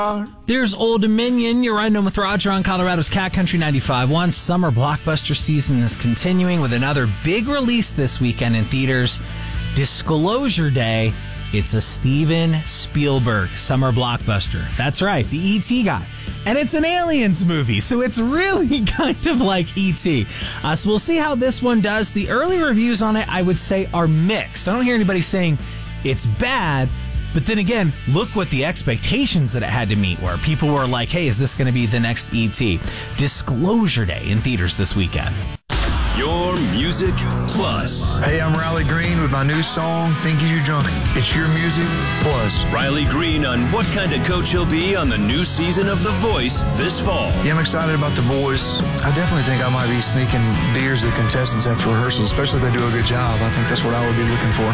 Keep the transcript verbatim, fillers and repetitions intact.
There's Old Dominion. You're riding with Roger on Colorado's Cat Country ninety-five point one. Summer blockbuster season is continuing with another big release this weekend in theaters. Disclosure Day. It's a Steven Spielberg summer blockbuster. That's right, the E T guy. And it's an Aliens movie, so it's really kind of like E T. Uh, so we'll see how this one does. The early reviews on it, I would say, are mixed. I don't hear anybody saying it's bad. But then again, look what the expectations that it had to meet were. People were like, hey, is this going to be the next E T? Disclosure Day in theaters this weekend. Your Music Plus. Hey, I'm Riley Green with my new song, Think You're Drunk. It's Your Music Plus. Riley Green on what kind of coach he'll be on the new season of The Voice this fall. Yeah, I'm excited about The Voice. I definitely think I might be sneaking beers to contestants after rehearsal, especially if they do a good job. I think that's what I would be looking for.